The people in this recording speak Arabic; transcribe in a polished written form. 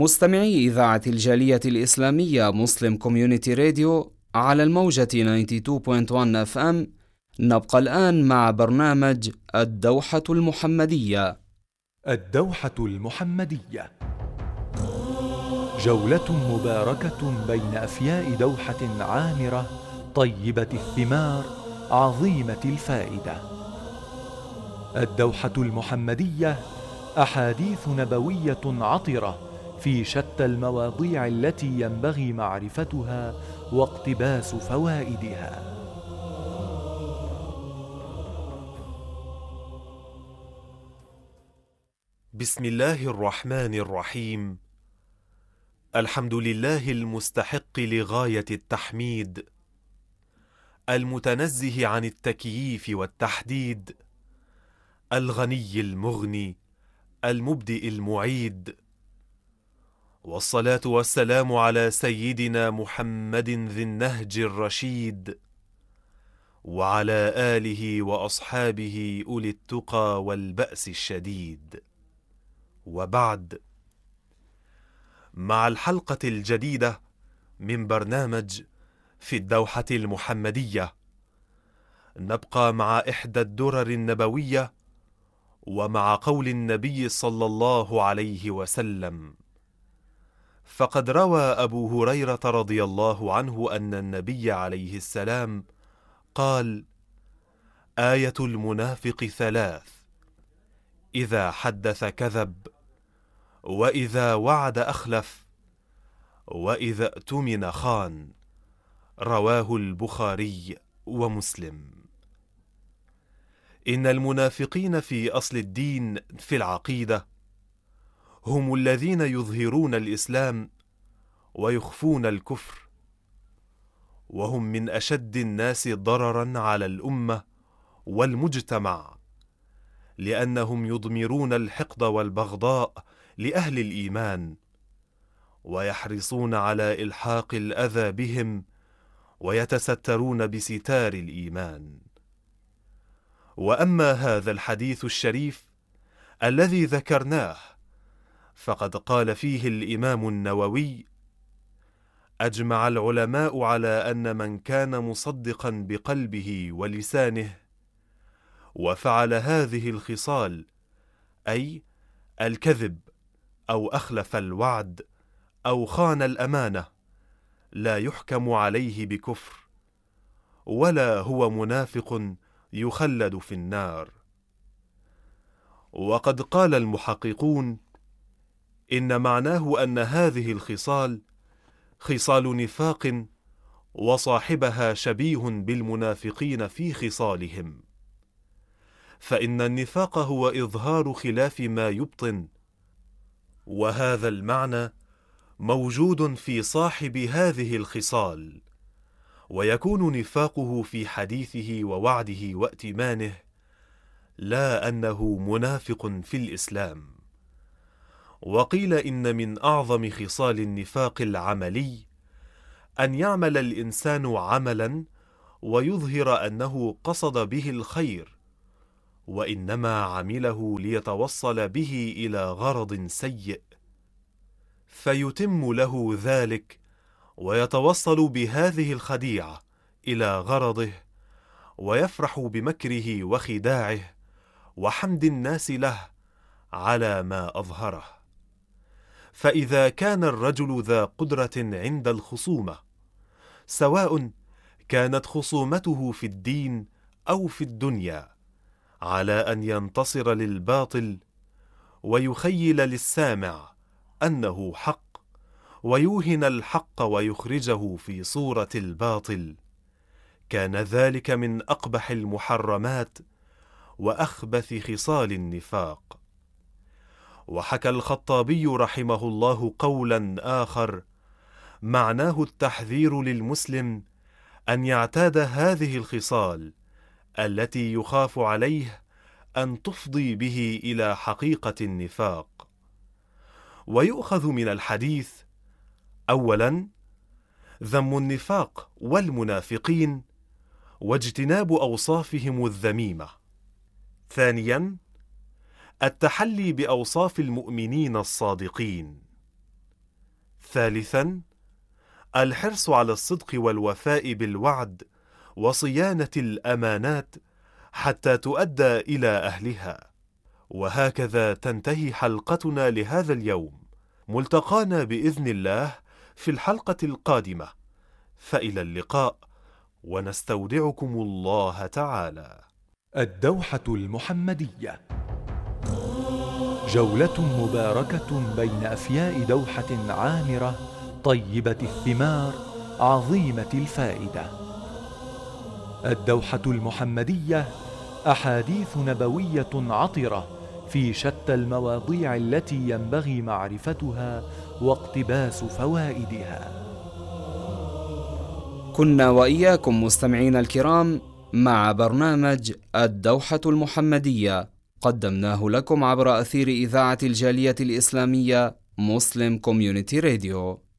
مستمعي إذاعة الجالية الإسلامية مسلم كوميونيتي راديو على الموجة 92.1 FM. نبقى الآن مع برنامج الدوحة المحمدية. الدوحة المحمدية، جولة مباركة بين أفياء دوحة عامرة طيبة الثمار عظيمة الفائدة. الدوحة المحمدية أحاديث نبوية عطرة في شتى المواضيع التي ينبغي معرفتها واقتباس فوائدها. بسم الله الرحمن الرحيم. الحمد لله المستحق لغاية التحميد، المتنزه عن التكييف والتحديد، الغني المغني، المبدئ المعيد، والصلاة والسلام على سيدنا محمد ذي النهج الرشيد، وعلى آله وأصحابه أولي التقى والبأس الشديد. وبعد، مع الحلقة الجديدة من برنامج في الدوحة المحمدية، نبقى مع إحدى الدرر النبوية ومع قول النبي صلى الله عليه وسلم. فقد روى أبو هريرة رضي الله عنه أن النبي عليه السلام قال: آية المنافق ثلاث: إذا حدث كذب، وإذا وعد أخلف، وإذا اؤتمن خان. رواه البخاري ومسلم. إن المنافقين في أصل الدين في العقيدة هم الذين يظهرون الإسلام ويخفون الكفر، وهم من أشد الناس ضررا على الأمة والمجتمع، لأنهم يضمرون الحقد والبغضاء لأهل الإيمان، ويحرصون على إلحاق الأذى بهم، ويتسترون بستار الإيمان. وأما هذا الحديث الشريف الذي ذكرناه، فقد قال فيه الإمام النووي: أجمع العلماء على أن من كان مصدقا بقلبه ولسانه وفعل هذه الخصال، أي الكذب أو أخلف الوعد أو خان الأمانة، لا يحكم عليه بكفر، ولا هو منافق يخلد في النار. وقد قال المحققون إن معناه أن هذه الخصال خصال نفاق، وصاحبها شبيه بالمنافقين في خصالهم، فإن النفاق هو إظهار خلاف ما يبطن، وهذا المعنى موجود في صاحب هذه الخصال، ويكون نفاقه في حديثه ووعده وائتمانه، لا أنه منافق في الإسلام. وقيل إن من أعظم خصال النفاق العملي أن يعمل الإنسان عملا ويظهر أنه قصد به الخير، وإنما عمله ليتوصل به إلى غرض سيء، فيتم له ذلك ويتوصل بهذه الخديعة إلى غرضه، ويفرح بمكره وخداعه وحمد الناس له على ما أظهره. فإذا كان الرجل ذا قدرة عند الخصومة، سواء كانت خصومته في الدين أو في الدنيا، على أن ينتصر للباطل ويخيل للسامع أنه حق، ويوهن الحق ويخرجه في صورة الباطل، كان ذلك من أقبح المحرمات وأخبث خصال النفاق. وحكى الخطابي رحمه الله قولا آخر معناه التحذير للمسلم أن يعتاد هذه الخصال التي يخاف عليه أن تفضي به إلى حقيقة النفاق. ويؤخذ من الحديث: أولا، ذم النفاق والمنافقين واجتناب أوصافهم الذميمة. ثانيا، التحلي بأوصاف المؤمنين الصادقين. ثالثاً، الحرص على الصدق والوفاء بالوعد وصيانة الأمانات حتى تؤدى إلى أهلها. وهكذا تنتهي حلقتنا لهذا اليوم. ملتقانا بإذن الله في الحلقة القادمة، فإلى اللقاء، ونستودعكم الله تعالى. الدوحة المحمدية، جولة مباركة بين أفياء دوحة عامرة طيبة الثمار عظيمة الفائدة. الدوحة المحمدية، أحاديث نبوية عطرة في شتى المواضيع التي ينبغي معرفتها واقتباس فوائدها. كنا وإياكم مستمعين الكرام مع برنامج الدوحة المحمدية، قدمناه لكم عبر أثير إذاعة الجالية الإسلامية مسلم كوميونيتي راديو.